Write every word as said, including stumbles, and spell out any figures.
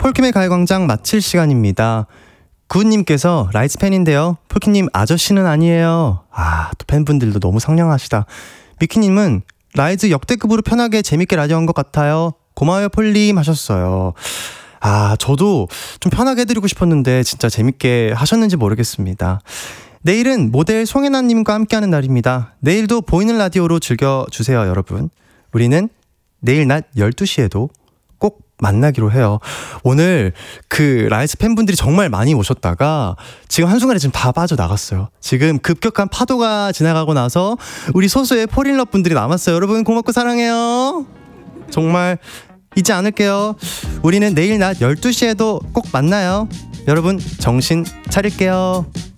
폴킴의 가요광장 마칠 시간입니다. 구은님께서 라이즈 팬인데요. 폴킴님 아저씨는 아니에요. 아, 또 팬분들도 너무 상냥하시다. 미키님은 라이즈 역대급으로 편하게 재밌게 라디오 한 것 같아요. 고마워요 폴님 하셨어요. 아, 저도 좀 편하게 해드리고 싶었는데 진짜 재밌게 하셨는지 모르겠습니다. 내일은 모델 송혜나님과 함께하는 날입니다. 내일도 보이는 라디오로 즐겨주세요 여러분. 우리는 내일 낮 열두 시에도 꼭 만나기로 해요. 오늘 그 라이즈 팬분들이 정말 많이 오셨다가 지금 한순간에 지금 다 빠져나갔어요. 지금 급격한 파도가 지나가고 나서 우리 소수의 포린러 분들이 남았어요. 여러분 고맙고 사랑해요. 정말 잊지 않을게요. 우리는 내일 낮 열두 시에도 꼭 만나요. 여러분 정신 차릴게요.